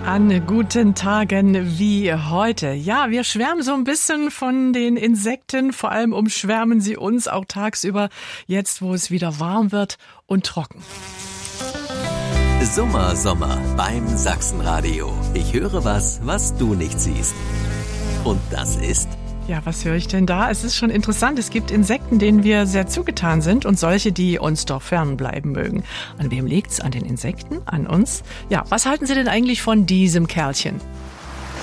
An guten Tagen wie heute. Ja, wir schwärmen so ein bisschen von den Insekten. Vor allem umschwärmen sie uns auch tagsüber, jetzt wo es wieder warm wird und trocken. Sommer beim Sachsenradio. Ich höre was du nicht siehst. Und das ist... Ja, was höre ich denn da? Es ist schon interessant. Es gibt Insekten, denen wir sehr zugetan sind und solche, die uns doch fernbleiben mögen. An wem liegt's? An den Insekten? An uns? Ja, was halten Sie denn eigentlich von diesem Kerlchen?